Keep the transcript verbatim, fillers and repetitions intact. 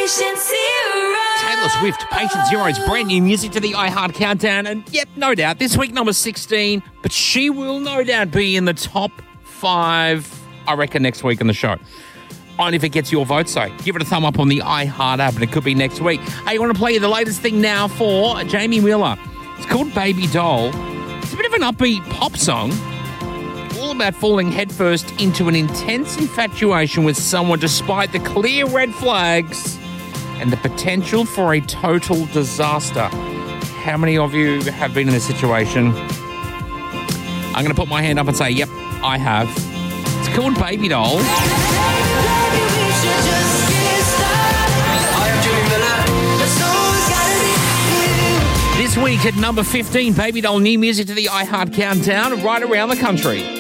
Patient Zero. Taylor Swift, Patient Zero's brand new music to the iHeart Countdown. And yep, no doubt, this week number sixteen, but she will no doubt be in the top five, I reckon, next week on the show. Only if it gets your vote, so give it a thumb up on the iHeart app, and it could be next week. Hey, I want to play you the latest thing now for Jamie Miller. It's called Baby Doll. It's a bit of an upbeat pop song, all about falling headfirst into an intense infatuation with someone despite the clear red flags and the potential for a total disaster. How many of you have been in this situation? I'm going to put my hand up and say, yep, I have. It's called Baby Doll. This week at number fifteen, Baby Doll, new music to the iHeart Countdown right around the country.